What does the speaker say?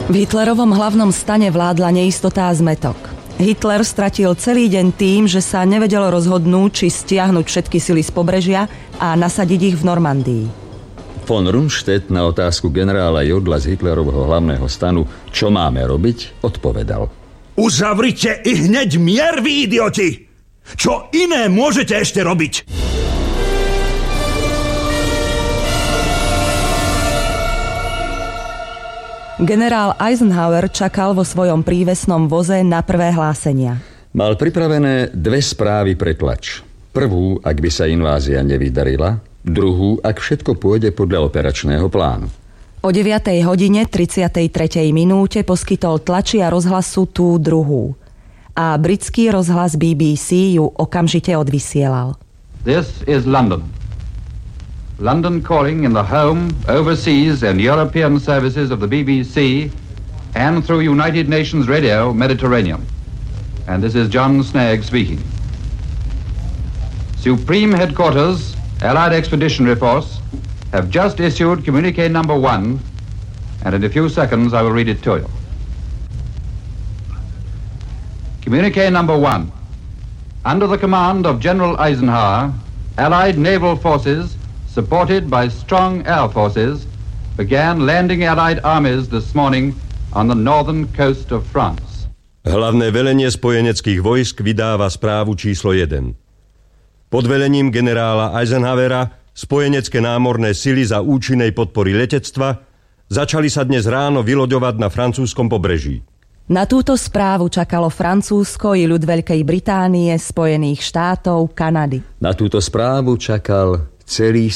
V Hitlerovom hlavnom stane vládla neistota a zmätok. Hitler stratil celý deň tým, že sa nevedel rozhodnúť, či stiahnuť všetky sily z pobrežia a nasadiť ich v Normandii. Von Rundstedt na otázku generála Jodla z Hitlerovho hlavného stanu, čo máme robiť, odpovedal: Uzavrite i hneď mier, vy idioti! Čo iné môžete ešte robiť? Generál Eisenhower čakal vo svojom prívesnom voze na prvé hlásenia. Mal pripravené dve správy pre tlač. Prvú, ak by sa invázia nevydarila, druhú, ak všetko pôjde podľa operačného plánu. O 9:33 minúte poskytol tlači a rozhlasu tú druhú. A britský rozhlas BBC ju okamžite odvysielal. This is London. London calling in the home, overseas and European services of the BBC and through United Nations Radio Mediterranean. And this is John Snagg speaking. Supreme Headquarters, Allied Expeditionary Force, have just issued communique number 1, and in a few seconds I will read it to you. Communique number 1. Under the command of General Eisenhower, Allied naval forces supported by strong air forces, began landing Allied armies this morning on the northern coast of France. Hlavné velenie spojeneckých vojsk vydáva správu číslo 1. Pod velením generála Eisenhowera spojenecké námorné sily za účinnej podpory letectva začali sa dnes ráno vyloďovať na francúzskom pobreží. Na túto správu čakalo Francúzsko i ľud Veľkej Británie, Spojených štátov, Kanady. Na túto správu čakal celý